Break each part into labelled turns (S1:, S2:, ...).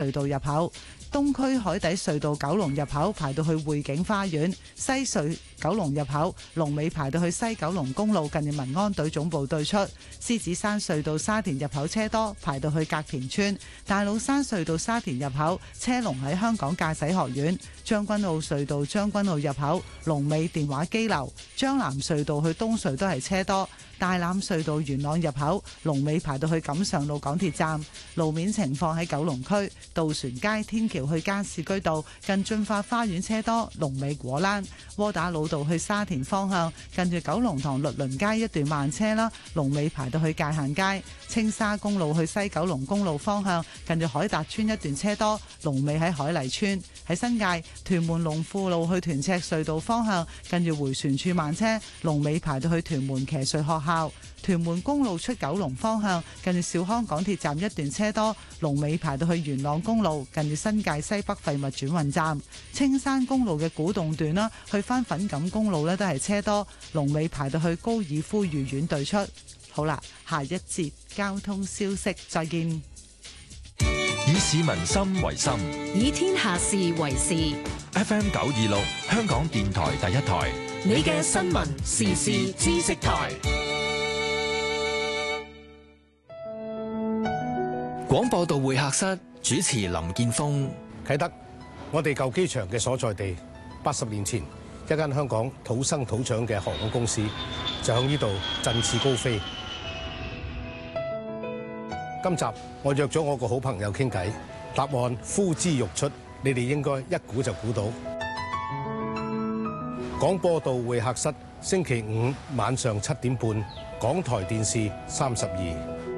S1: 隧道入口。東區海底隧道九龍入口排到去匯景花園，西隧九龍入口龍尾排到去西九龍公路近住民安隊總部對出。獅子山隧道沙田入口車多，排到去隔田村。大老山隧道沙田入口車龍喺香港駕駛學院。將軍澳隧道將軍澳入口龍尾電話機樓。將南隧道去東隧都係車多。大欖隧道元朗入口龍尾排到去錦上路港鐵站。路面情況喺九龍區渡船街天橋去加士居道近駿發花園車多，龍尾果欄。窩打老道去沙田方向近住九龍塘律倫街一段慢車啦，龍尾排到去界限街。青沙公路去西九龍公路方向近住海達村一段車多，龍尾喺海麗村。喺新界屯門龍富路去屯赤隧道方向近住迴旋處慢車，龍尾排到去屯門騎術學校。屯門公路出九龍方向近住兆康港鐵站一段車多，龍尾排到去元朗公路近住新界西北廢物轉運站。青山公路嘅古洞段啦，去返粉錦公路呢都係車多，龍尾排到去高爾夫御苑對出。好啦，下一節交通消息再見。
S2: 以市民心為心，
S3: 以天下事為事。
S2: FM 926香港電台第一台，
S3: 你嘅新聞時事知識台。
S4: 廣播道會客室主持林建峰。
S5: 啟德，我哋舊機場嘅所在地，80年前一間香港土生土長嘅航空公司就喺呢度振翅高飛。今集我約咗我個好朋友傾偈，答案呼之欲出，你哋應該一估就估到。廣播道會客室，星期五晚上7點半，港台電視32。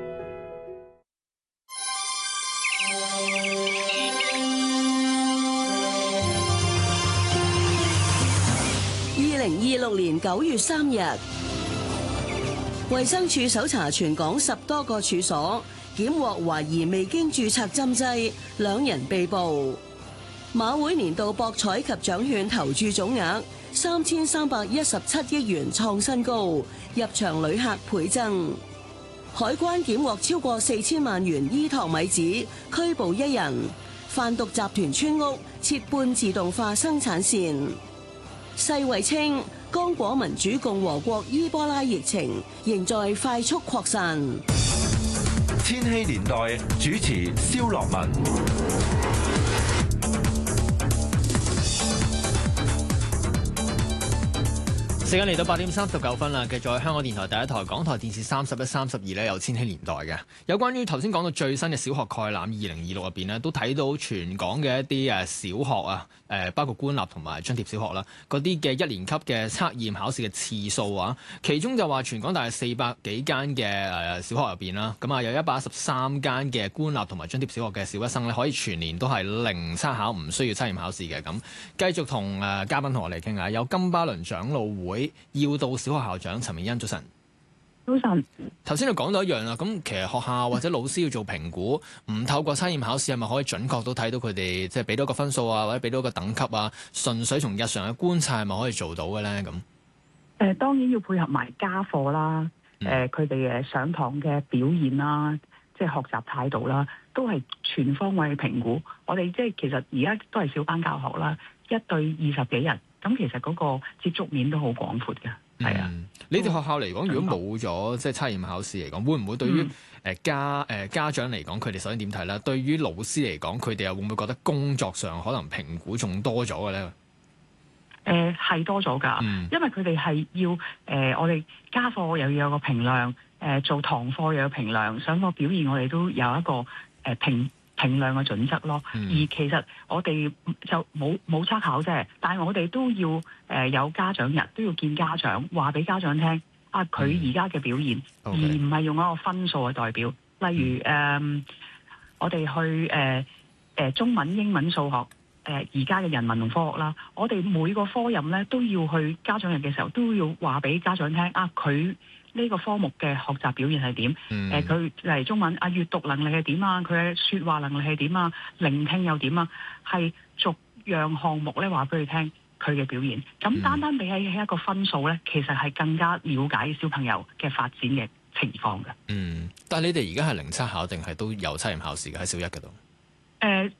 S6: 2026年9月3日，衛生署搜查全港10多個處所，檢獲懷疑未經註冊針劑，2人被捕。馬會年度博彩及獎券投注總額3317億元創新高，入場旅客倍增。海關檢獲超過4000萬元依托米紙，拘捕1人。販毒集團村屋設半自動化生產線。世衛稱，剛果民主共和國伊波拉疫情仍在快速擴散。
S2: 千禧年代主持蕭樂文。
S7: 時間嚟到8點39分啦，繼續喺香港電台第一台、港台電視31、32咧，有千禧年代嘅。有關於頭先講到最新嘅小學概覽2026入邊呢，都睇到全港嘅一啲小學啊，包括官立同埋津貼小學啦，嗰啲嘅1年級嘅測驗考試嘅次數啊，其中就話全港大約400幾間嘅小學入邊啦，咁啊有113間嘅官立同埋津貼小學嘅小一生咧，可以全年都係零測考，唔需要測驗考試嘅。咁繼續同嘉賓同我哋傾下，有金巴倫長老會耀道小學校長陳美欣，早晨。
S8: 早晨。
S7: 頭先就講到一樣啦，咁其實學校或者老師要做評估，唔透過測驗考試係咪可以準確都睇到佢哋即係俾到個分數啊，或者俾到個等級啊？純粹從日常嘅觀察係咪可以做到嘅咧？咁
S8: 當然要配合埋家課啦，佢哋嘅上堂嘅表現啦，即係學習態度啦，都係全方位嘅評估。我哋即係其實而家都係小班教學啦，一對20幾人，咁其實嗰個接觸面都好廣闊嘅。係啊，
S7: 你哋學校嚟講，如果冇咗即係測驗考試嚟講，會唔會對於家長嚟講，佢哋首先點睇咧？對於老師嚟講，佢哋又會唔會覺得工作上可能評估仲多咗嘅咧？
S8: 係多咗㗎，因為佢哋係要我哋家課又要有個評量，做堂課又有評量，上課表現我哋都有一個評量嘅準則咯。而其實我哋就冇測考啫，但係我哋都要有家長日，都要見家長，話俾家長聽啊，佢而家嘅表現，而唔係用一個分數嘅代表。例如我哋去中文、英文、數學。而家嘅人文同科學啦，我哋每個科任咧都要去家長日嘅時候，都要話俾家長聽啊，佢呢個科目嘅學習表現係點？佢例如中文啊，閱讀能力係點啊？佢嘅説話能力係點啊？聆聽又點啊？係逐樣項目咧話俾佢聽佢嘅表現。咁單單比起一個分數咧，其實係更加了解小朋友嘅發展嘅情況嘅。
S7: 但係你哋而家係零測考定係都有測驗考試嘅喺小一嗰度？